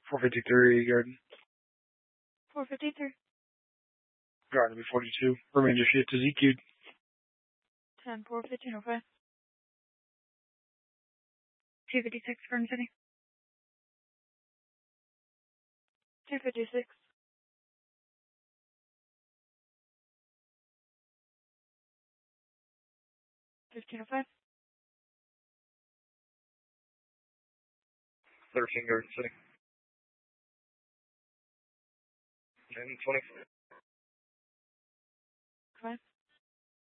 453 Garden. 453. Garden to be 42. Remainder shift to ZQ'd. 10-4, 1505. 256, Garden City. 256. 1505. 13 Garden City. 10-20. Okay.